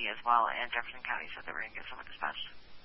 County as well, and Jefferson County said they were going to get someone dispatched.